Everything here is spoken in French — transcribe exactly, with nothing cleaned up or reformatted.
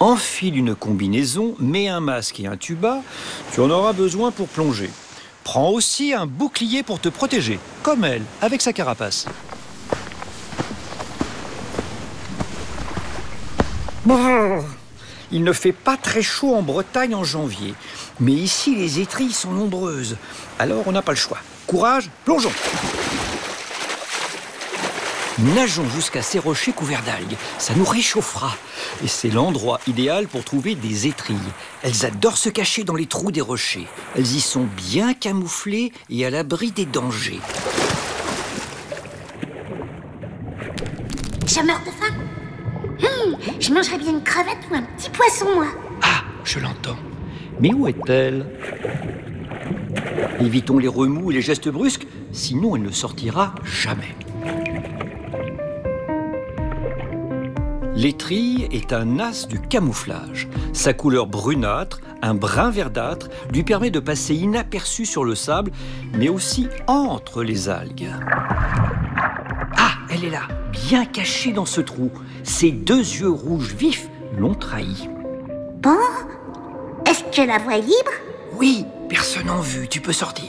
Enfile une combinaison, mets un masque et un tuba, tu en auras besoin pour plonger. Prends aussi un bouclier pour te protéger, comme elle, avec sa carapace. Brrr. Il ne fait pas très chaud en Bretagne en janvier, mais ici les étrilles sont nombreuses, alors on n'a pas le choix. Courage, plongeons! Nageons jusqu'à ces rochers couverts d'algues, ça nous réchauffera. Et c'est l'endroit idéal pour trouver des étrilles. Elles adorent se cacher dans les trous des rochers. Elles y sont bien camouflées et à l'abri des dangers. Je meurs de faim. Hum, je mangerais bien une crevette ou un petit poisson, moi. Ah, je l'entends. Mais où est-elle? Évitons les remous et les gestes brusques, sinon elle ne sortira jamais. L'étrille est un as du camouflage. Sa couleur brunâtre, un brun verdâtre, lui permet de passer inaperçu sur le sable, mais aussi entre les algues. Ah, elle est là, bien cachée dans ce trou. Ses deux yeux rouges vifs l'ont trahie. Bon, est-ce que la voie est libre? Oui, personne en vue, tu peux sortir.